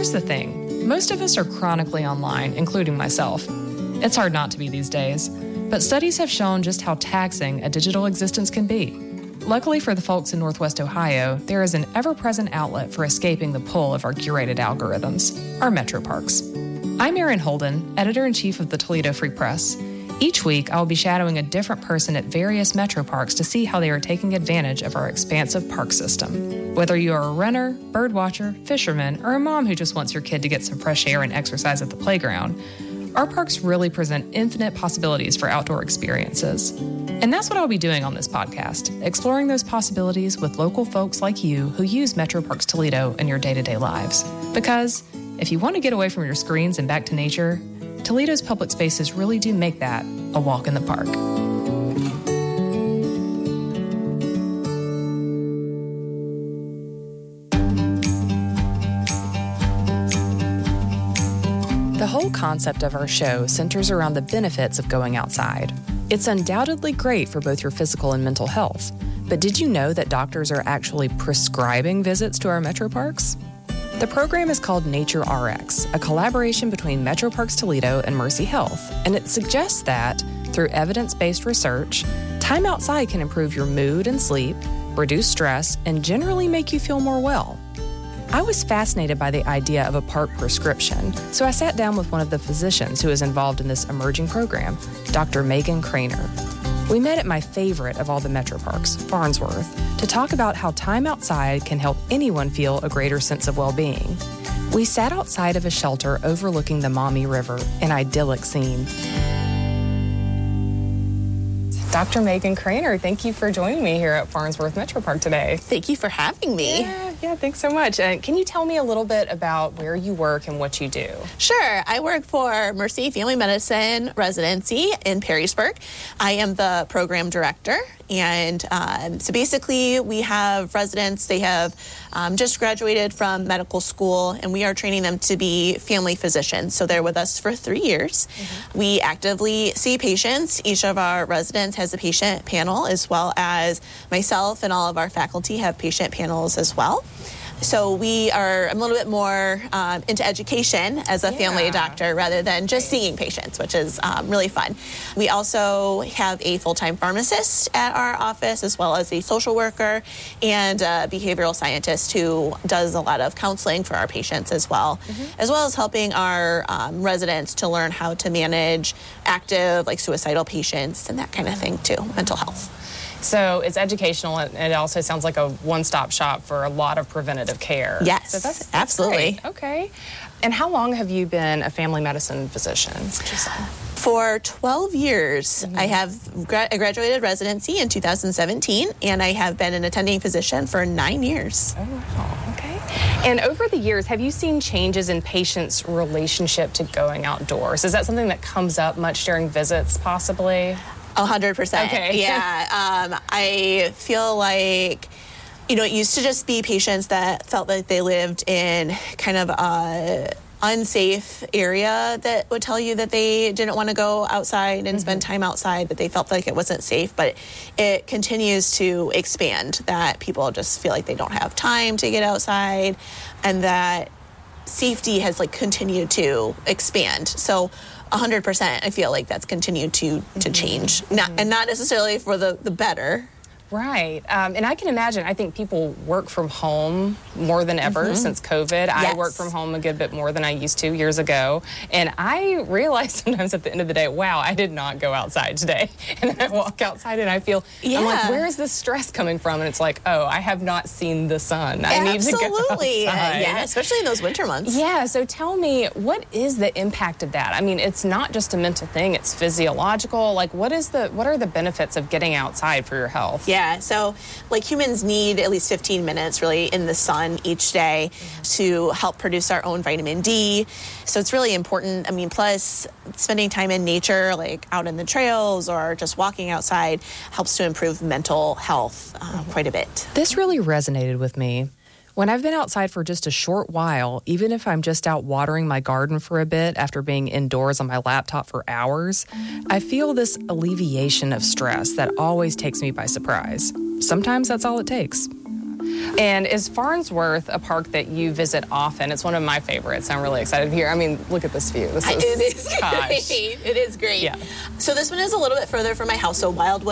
Here's the thing. Most of us are chronically online, including myself. It's hard not to be these days, but studies have shown just how taxing a digital existence can be. Luckily for the folks in Northwest Ohio, there is an ever-present outlet for escaping the pull of our curated algorithms, our metro parks. I'm Erin Holden, editor-in-chief of the Toledo Free Press. Each week, I'll be shadowing a different person at various metro parks to see how they are taking advantage of our expansive park system. Whether you are a runner, bird watcher, fisherman, or a mom who just wants your kid to get some fresh air and exercise at the playground, our parks really present infinite possibilities for outdoor experiences. And that's what I'll be doing on this podcast, exploring those possibilities with local folks like you who use Metro Parks Toledo in your day-to-day lives. Because if you want to get away from your screens and back to nature, Toledo's public spaces really do make that a walk in the park. The whole concept of our show centers around the benefits of going outside. It's undoubtedly great for both your physical and mental health. But did you know that doctors are actually prescribing visits to our metro parks? The program is called Nature RX, a collaboration between Metro Parks Toledo and Mercy Health, and it suggests that, through evidence-based research, time outside can improve your mood and sleep, reduce stress, and generally make you feel more well. I was fascinated by the idea of a park prescription, so I sat down with one of the physicians who is involved in this emerging program, Dr. Megan Craner. We met at my favorite of all the metro parks, Farnsworth, to talk about how time outside can help anyone feel a greater sense of well-being. We sat outside of a shelter overlooking the Maumee River, an idyllic scene. Dr. Megan Craner, thank you for joining me here at Farnsworth Metro Park today. Thank you for having me. Yeah, thanks so much. Can you tell me a little bit about where you work and what you do? Sure. I work for Mercy Family Medicine Residency in Perrysburg. I am the program director. And so basically we have residents, they have just graduated from medical school, and we are training them to be family physicians. So they're with us for 3 years. Mm-hmm. We actively see patients. Each of our residents has a patient panel, as well as myself and all of our faculty have patient panels as well. So I'm a little bit more into education as a family doctor rather than just seeing patients, which is really fun. We also have a full-time pharmacist at our office, as well as a social worker and a behavioral scientist who does a lot of counseling for our patients as well, as well as helping our residents to learn how to manage active, like suicidal patients and that kind of thing too, mental health. So it's educational, and it also sounds like a one-stop shop for a lot of preventative care. Yes, so that's absolutely. Great. Okay. And how long have you been a family medicine physician? For 12 years. I graduated residency in 2017, and I have been an attending physician for 9 years. Oh, wow. Okay. And over the years, have you seen changes in patients' relationship to going outdoors? Is that something that comes up much during visits, possibly? 100%. Okay. Yeah. I feel like, it used to just be patients that felt like they lived in kind of a unsafe area that would tell you that they didn't want to go outside and spend time outside, that they felt like it wasn't safe. But it continues to expand, that people just feel like they don't have time to get outside, and that safety has continued to expand. So 100%, I feel like that's continued to change, not necessarily for the better. Right. And I can imagine, I think people work from home more than ever since COVID. Yes. I work from home a good bit more than I used to years ago. And I realize sometimes at the end of the day, wow, I did not go outside today. And then I walk outside and I feel, I'm like, where is this stress coming from? And it's like, oh, I have not seen the sun. I need to go outside. Yeah, especially in those winter months. Yeah, so tell me, what is the impact of that? I mean, it's not just a mental thing, it's physiological. What are the benefits of getting outside for your health? Yeah, so humans need at least 15 minutes really in the sun each day to help produce our own vitamin D. So it's really important. Plus spending time in nature, out in the trails or just walking outside, helps to improve mental health quite a bit. This really resonated with me. When I've been outside for just a short while, even if I'm just out watering my garden for a bit after being indoors on my laptop for hours, I feel this alleviation of stress that always takes me by surprise. Sometimes that's all it takes. And is Farnsworth a park that you visit often? It's one of my favorites. I'm really excited to hear. I mean, look at this view. It is great. It is great. Yeah. So this one is a little bit further from my house. So Wildwood